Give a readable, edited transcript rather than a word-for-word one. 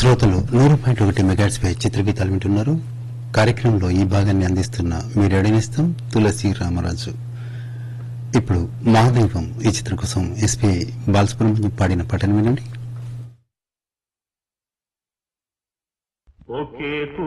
శ్రోతలు 100.1 మెగాట్స్ పై చిత్రగీతాలు వింటున్నారు. కార్యక్రమంలో ఈ భాగాన్ని అందిస్తున్న మీ రేడియోనిస్తాం తులసి రామరాజు. ఇప్పుడు మహాదైవం ఈ చిత్రం కోసం ఎస్పీ బాలసుబ్రహ్మణ్యం పాడిన పాటను వినండి.